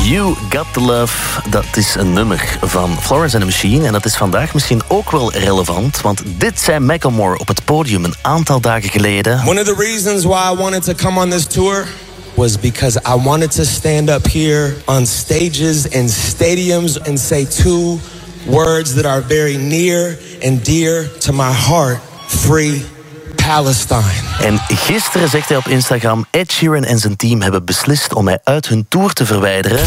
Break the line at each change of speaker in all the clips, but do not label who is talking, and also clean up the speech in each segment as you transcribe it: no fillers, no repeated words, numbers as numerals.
You Got The Love, dat is een nummer van Florence and the Machine. En dat is vandaag misschien ook wel relevant, want dit zei Macklemore op het podium een aantal dagen geleden.
One of the reasons why I wanted to come on this tour was because I wanted to stand up here on stages and stadiums and say two words that are very near and dear to my heart. Free Palestine.
En gisteren zegt hij op Instagram: Ed Sheeran en zijn team hebben beslist om mij uit hun tour te verwijderen.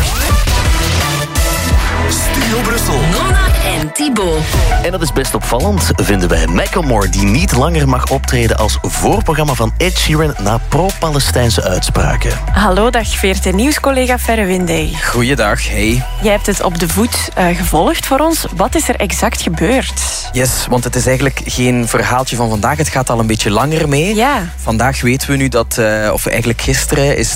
Studio Brussel.
Nona en Thibaut.
En dat is best opvallend, vinden wij. Macklemore, die niet langer mag optreden als voorprogramma van Ed Sheeran na pro-Palestijnse uitspraken.
Hallo, dag VRT Nieuws-collega Ferre Windey.
Goeiedag, hey.
Jij hebt het op de voet gevolgd voor ons. Wat is er exact gebeurd?
Yes, want het is eigenlijk geen verhaaltje van vandaag. Het gaat al een beetje langer mee.
Ja.
Vandaag weten we nu dat, of eigenlijk gisteren, is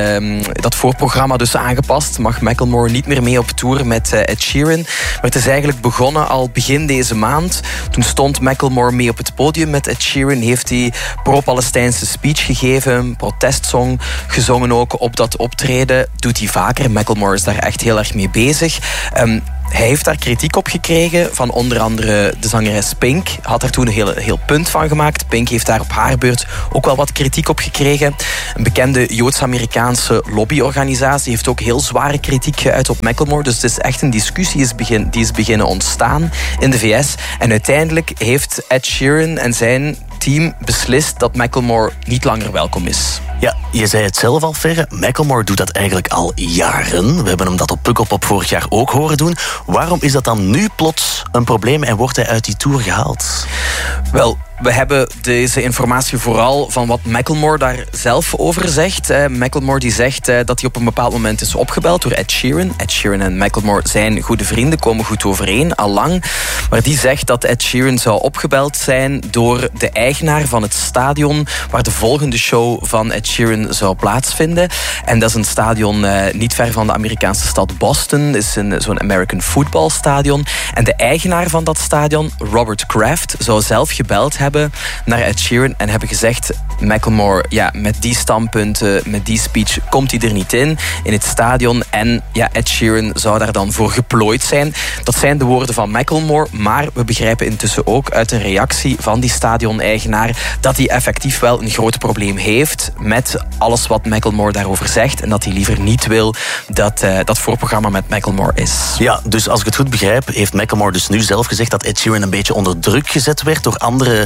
dat voorprogramma dus aangepast. Mag Macklemore niet meer mee op tour met Ed Sheeran. Maar het is eigenlijk begonnen al begin deze maand. Toen stond Macklemore mee op het podium met Ed Sheeran. Heeft hij pro-Palestijnse speech gegeven, een protestsong gezongen ook op dat optreden. Doet hij vaker. Macklemore is daar echt heel erg mee bezig. Hij heeft daar kritiek op gekregen van onder andere de zangeres Pink. Had daar toen een heel punt van gemaakt. Pink heeft daar op haar beurt ook wel wat kritiek op gekregen. Een bekende Joods-Amerikaanse lobbyorganisatie heeft ook heel zware kritiek geuit op Macklemore. Dus het is echt een discussie die is beginnen ontstaan in de VS. En uiteindelijk heeft Ed Sheeran en zijn team beslist dat Macklemore niet langer welkom is.
Ja, je zei het zelf al, Ferre. Macklemore doet dat eigenlijk al jaren. We hebben hem dat op Pukkelpop vorig jaar ook horen doen. Waarom is dat dan nu plots een probleem en wordt hij uit die tour gehaald?
Wel, we hebben deze informatie vooral van wat Macklemore daar zelf over zegt. Macklemore die zegt dat hij op een bepaald moment is opgebeld door Ed Sheeran. Ed Sheeran en Macklemore zijn goede vrienden, komen goed overeen, allang. Maar die zegt dat Ed Sheeran zou opgebeld zijn door de eigenaar van het stadion waar de volgende show van Ed Sheeran zou plaatsvinden. En dat is een stadion niet ver van de Amerikaanse stad Boston. Dat is zo'n American football stadion. En de eigenaar van dat stadion, Robert Kraft, zou zelf gebeld hebben naar Ed Sheeran en hebben gezegd: Macklemore, ja, met die standpunten, met die speech komt hij er niet in het stadion. En ja, Ed Sheeran zou daar dan voor geplooid zijn. Dat zijn de woorden van Macklemore, maar we begrijpen intussen ook uit een reactie van die stadion-eigenaar dat hij effectief wel een groot probleem heeft met alles wat Macklemore daarover zegt en dat hij liever niet wil dat dat voorprogramma met Macklemore is.
Ja, dus als ik het goed begrijp, heeft Macklemore dus nu zelf gezegd dat Ed Sheeran een beetje onder druk gezet werd door andere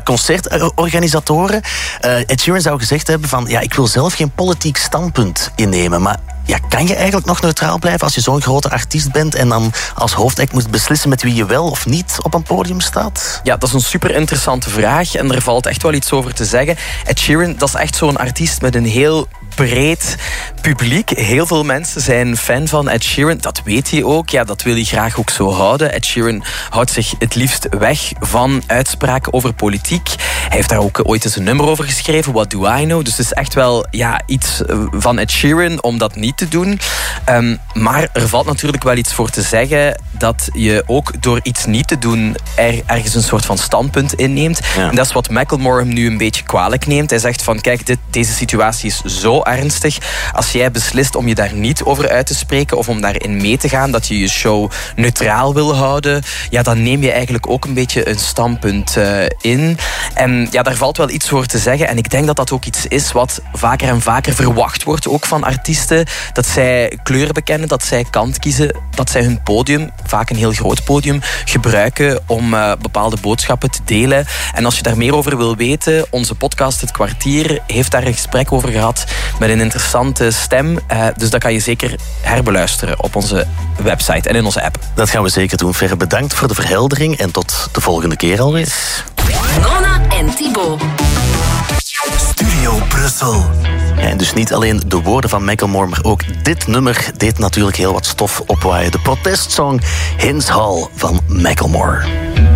concertorganisatoren. Ed Sheeran zou gezegd hebben van: ja, ik wil zelf geen politiek standpunt innemen, maar ja, kan je eigenlijk nog neutraal blijven als je zo'n grote artiest bent en dan als hoofdact moet beslissen met wie je wel of niet op een podium staat?
Ja, dat is een super interessante vraag en er valt echt wel iets over te zeggen. Ed Sheeran, dat is echt zo'n artiest met een heel breed publiek. Heel veel mensen zijn fan van Ed Sheeran. Dat weet hij ook. Ja, dat wil hij graag ook zo houden. Ed Sheeran houdt zich het liefst weg van uitspraken over politiek. Hij heeft daar ook ooit eens een nummer over geschreven, What Do I Know? Dus het is echt wel iets van Ed Sheeran om dat niet te doen. Maar er valt natuurlijk wel iets voor te zeggen dat je ook door iets niet te doen ergens een soort van standpunt inneemt. Ja. En dat is wat Macklemore hem nu een beetje kwalijk neemt. Hij zegt van: kijk, deze situatie is zo ernstig. Als jij beslist om je daar niet over uit te spreken of om daarin mee te gaan, dat je je show neutraal wil houden, ja, dan neem je eigenlijk ook een beetje een standpunt in. En ja, daar valt wel iets voor te zeggen. En ik denk dat dat ook iets is wat vaker en vaker verwacht wordt, ook van artiesten. Dat zij kleur bekennen, dat zij kant kiezen, dat zij hun podium, vaak een heel groot podium, gebruiken om bepaalde boodschappen te delen. En als je daar meer over wil weten, onze podcast Het Kwartier heeft daar een gesprek over gehad met een interessante stem. Dus dat kan je zeker herbeluisteren op onze website en in onze app.
Dat gaan we zeker doen. Ferre, bedankt voor de verheldering en tot de volgende keer alweer.
Nona en Thibaut.
Studio Brussel.
Ja, en dus niet alleen de woorden van Macklemore, maar ook dit nummer deed natuurlijk heel wat stof opwaaien. De protestsong Hins Hall van Macklemore.